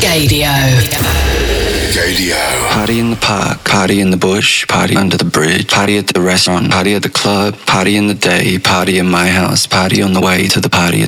Gadio. Party in the park, party in the bush, party under the bridge, party at the restaurant, party at the club, party in the day, party in my house, party on the way to the party.